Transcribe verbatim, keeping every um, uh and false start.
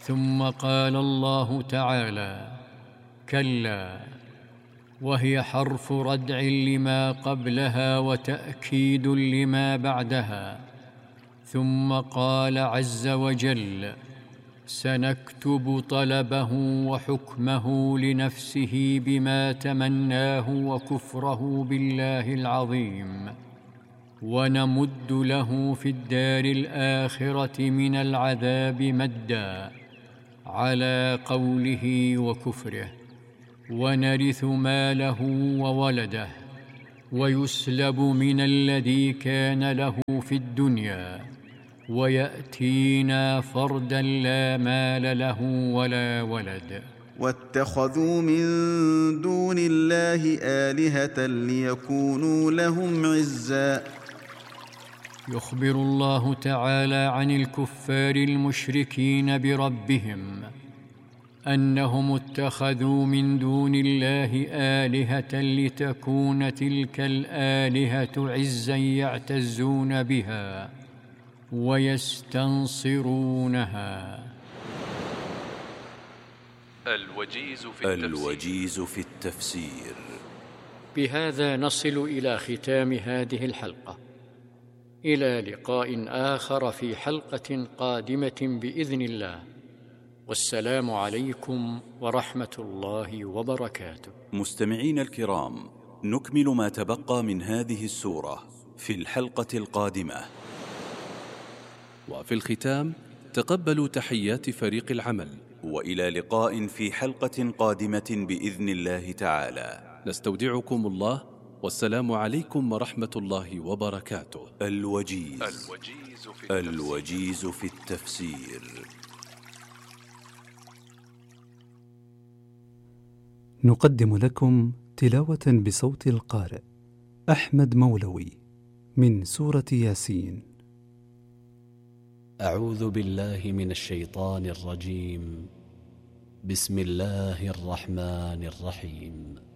ثم قال الله تعالى: كلا، وهي حرف ردع لما قبلها وتأكيد لما بعدها. ثم قال عز وجل: سنكتب طلبه وحكمه لنفسه بما تمناه وكفره بالله العظيم، ونمد له في الدار الآخرة من العذاب مدا على قوله وكفره، ونرث ماله وولده، ويسلب من الذي كان له في الدنيا، ويأتينا فردا لا مال له ولا ولد. واتخذوا من دون الله آلهة ليكونوا لهم عزا. يخبر الله تعالى عن الكفار المشركين بربهم أنهم اتخذوا من دون الله آلهة لتكون تلك الآلهة عزا يعتزون بها ويستنصرونها. الوجيز في التفسير, الوجيز في التفسير. بهذا نصل إلى ختام هذه الحلقة، إلى لقاء آخر في حلقة قادمة بإذن الله، والسلام عليكم ورحمة الله وبركاته. مستمعين الكرام، نكمل ما تبقى من هذه السورة في الحلقة القادمة. وفي الختام تقبلوا تحيات فريق العمل، وإلى لقاء في حلقة قادمة بإذن الله تعالى. نستودعكم الله، والسلام عليكم ورحمة الله وبركاته. الوجيز, الوجيز, في, التفسير. الوجيز في التفسير. نقدم لكم تلاوة بصوت القارئ أحمد مولوي من سورة ياسين. أعوذ بالله من الشيطان الرجيم. بسم الله الرحمن الرحيم.